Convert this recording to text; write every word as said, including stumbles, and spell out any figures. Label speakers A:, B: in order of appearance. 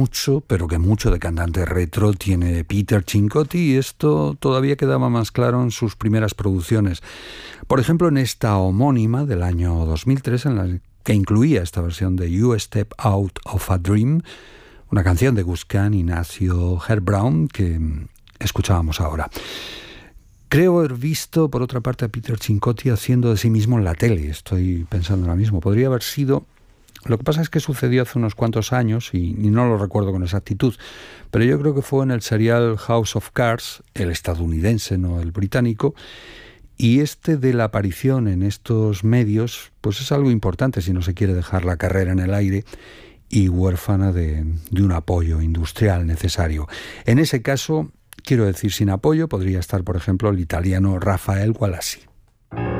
A: mucho, pero que mucho de cantante retro tiene Peter Cincotti, y esto todavía quedaba más claro en sus primeras producciones. Por ejemplo, en esta homónima del año dos mil tres, en la que incluía esta versión de You Step Out of a Dream, una canción de Gus Kahn, Ignacio Herr Brown, que escuchábamos ahora. Creo haber visto, por otra parte, a Peter Cincotti haciendo de sí mismo en la tele. Estoy pensando ahora mismo. Podría haber sido... Lo que pasa es que sucedió hace unos cuantos años y, y no lo recuerdo con exactitud, pero yo creo que fue en el serial House of Cards, el estadounidense, no el británico, y este de la aparición en estos medios, pues es algo importante si no se quiere dejar la carrera en el aire y huérfana de, de un apoyo industrial necesario. En ese caso, quiero decir, sin apoyo podría estar, por ejemplo, el italiano Rafael Gualassi.